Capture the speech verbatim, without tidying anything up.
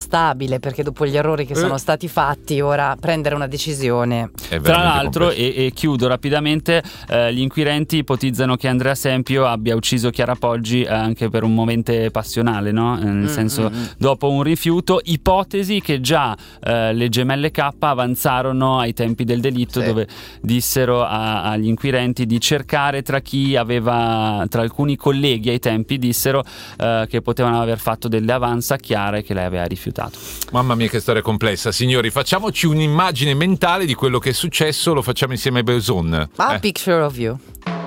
stabile, perché dopo gli errori che eh. sono stati fatti, ora prendere una decisione. Tra l'altro, e, e chiudo rapidamente, eh, gli inquirenti ipotizzano che Andrea Sempio abbia ucciso Chiara Poggi anche per un movente passionale, no? Nel Mm, senso, mm, mm. dopo un rifiuto, ipotesi che già eh, le gemelle K avanzarono ai tempi del delitto, Sì. dove dissero a, agli inquirenti di cercare tra chi aveva, tra alcuni colleghi ai tempi dissero eh, che potevano aver fatto delle avanza a Chiara e che lei aveva rifiutato. Mamma mia, che storia complessa. Signori, facciamoci un'immagine mentale di quello che è successo, lo facciamo insieme a Boson. A eh. picture of you.